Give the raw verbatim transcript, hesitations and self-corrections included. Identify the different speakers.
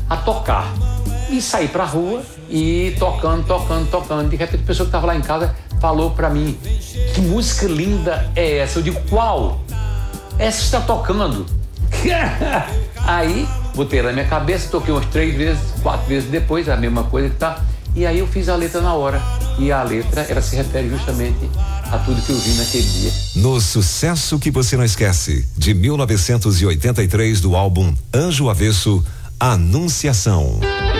Speaker 1: a tocar. E saí pra rua e tocando, tocando, tocando. De repente a pessoa que estava lá em casa falou pra mim: que música linda é essa? Eu digo: qual? Essa está tocando. Aí botei na minha cabeça, toquei umas três vezes, quatro vezes depois, a mesma coisa que tá. E aí eu fiz a letra na hora. E a letra, ela se refere justamente a tudo que eu vi naquele dia.
Speaker 2: No Sucesso que Você Não Esquece, de mil novecentos e oitenta e três, do álbum Anjo Avesso, Anunciação.